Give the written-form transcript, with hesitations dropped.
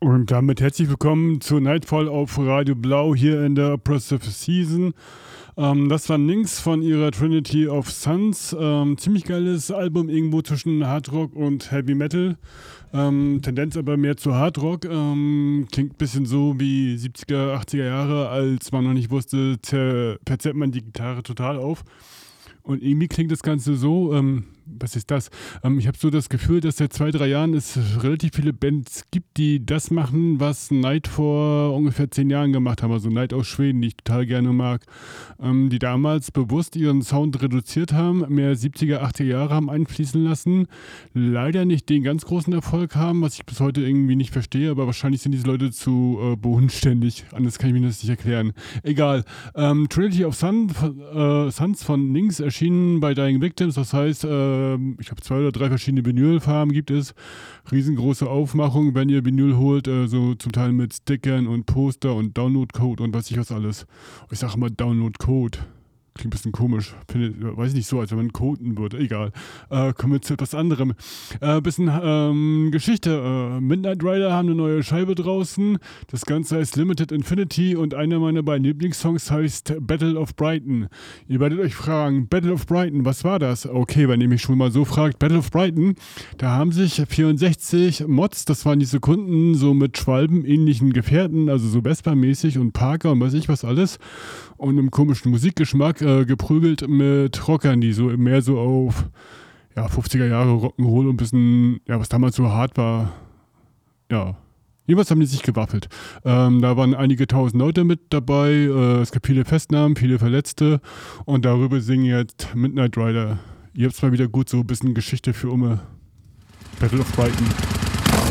Und damit herzlich willkommen zu Nightfall auf Radio Blau hier in der Oppressive Season. Das war Nynx von ihrer Trinity of Suns. Ziemlich geiles Album, irgendwo zwischen Hardrock und Heavy Metal. Tendenz aber mehr zu Hardrock. Klingt ein bisschen so wie 70er, 80er Jahre, als man noch nicht wusste, verzerrt man die Gitarre total auf. Und irgendwie klingt das Ganze so, was ist das? Ich habe so das Gefühl, dass seit 2-3 Jahren es relativ viele Bands gibt, die das machen, was Night vor ungefähr 10 Jahren gemacht haben. Also Night aus Schweden, die ich total gerne mag. Die damals bewusst ihren Sound reduziert haben, mehr 70er, 80er Jahre haben einfließen lassen. Leider nicht den ganz großen Erfolg haben, was ich bis heute irgendwie nicht verstehe, aber wahrscheinlich sind diese Leute zu bodenständig. Anders kann ich mir das nicht erklären. Egal. Trinity of Suns von Nynx erschienen bei Dying Victims, das heißt, ich glaube 2 oder 3 verschiedene Vinylfarben gibt es. Riesengroße Aufmachung, wenn ihr Vinyl holt, so zum Teil mit Stickern und Poster und Downloadcode und weiß ich was alles. Ich sage immer Downloadcode. Klingt ein bisschen komisch. Weiß ich nicht so, als wenn man coden würde. Egal. Kommen wir zu etwas anderem. Bisschen Geschichte. Midnight Rider haben eine neue Scheibe draußen. Das Ganze heißt Limited Infinity und einer meiner beiden Lieblingssongs heißt Battle of Brighton. Ihr werdet euch fragen, Battle of Brighton, was war das? Okay, wenn ihr mich schon mal so fragt, Battle of Brighton, da haben sich 64 Mods, das waren die Sekunden, so mit Schwalben-ähnlichen Gefährten, also so Vespa-mäßig und Parker und weiß ich was alles, und einem komischen Musikgeschmack geprügelt mit Rockern, die so mehr so auf 50er Jahre Rock'n'Roll und ein bisschen, was damals so hart war, jedenfalls haben die sich gewaffelt. Da waren einige tausend Leute mit dabei, es gab viele Festnahmen, viele Verletzte und darüber singen jetzt Midnight Rider. Ihr habt mal wieder gut so ein bisschen Geschichte für Battle of Brighton.